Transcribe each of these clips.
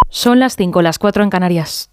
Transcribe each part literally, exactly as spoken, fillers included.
Son las cinco, las cuatro en Canarias.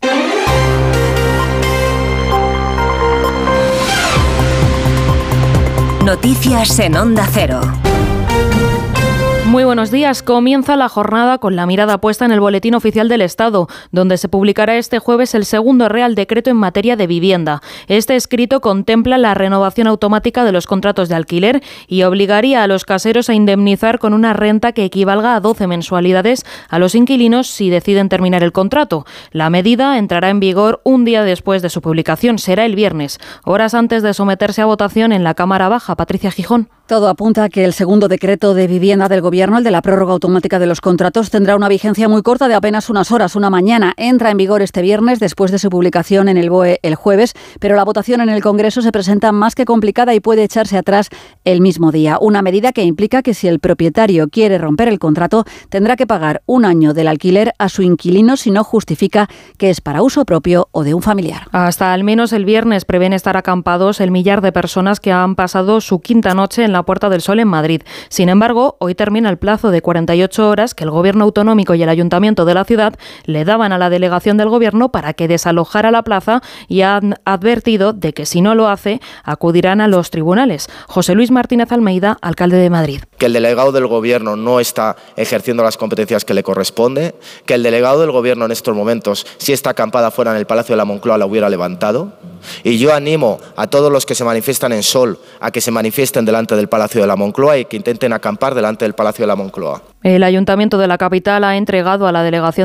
Noticias en Onda Cero. Muy buenos días. Comienza la jornada con la mirada puesta en el Boletín Oficial del Estado, donde se publicará este jueves el segundo Real Decreto en materia de vivienda. Este escrito contempla la renovación automática de los contratos de alquiler y obligaría a los caseros a indemnizar con una renta que equivalga a doce mensualidades a los inquilinos si deciden terminar el contrato. La medida entrará en vigor un día después de su publicación. Será el viernes, horas antes de someterse a votación en la Cámara Baja. Patricia Gijón. Todo apunta a que el segundo decreto de vivienda del Gobierno, el de la prórroga automática de los contratos, tendrá una vigencia muy corta de apenas unas horas, una mañana. Entra en vigor este viernes después de su publicación en el B O E el jueves, pero la votación en el Congreso se presenta más que complicada y puede echarse atrás el mismo día. Una medida que implica que si el propietario quiere romper el contrato, tendrá que pagar un año del alquiler a su inquilino si no justifica que es para uso propio o de un familiar. Hasta al menos el viernes prevén estar acampados el millar de personas que han pasado su quinta noche en la Puerta del Sol en Madrid. Sin embargo, hoy termina el plazo de cuarenta y ocho horas que el Gobierno autonómico y el Ayuntamiento de la ciudad le daban a la delegación del Gobierno para que desalojara la plaza y han advertido de que si no lo hace, acudirán a los tribunales. José Luis Martínez Almeida, alcalde de Madrid. Que el delegado del Gobierno no está ejerciendo las competencias que le corresponde, que el delegado del Gobierno en estos momentos, si está acampada fuera en el Palacio de la Moncloa, la hubiera levantado. Y yo animo a todos los que se manifiestan en Sol a que se manifiesten delante del Palacio de la Moncloa y que intenten acampar delante del Palacio de la Moncloa. El Ayuntamiento de la capital ha entregado a la delegación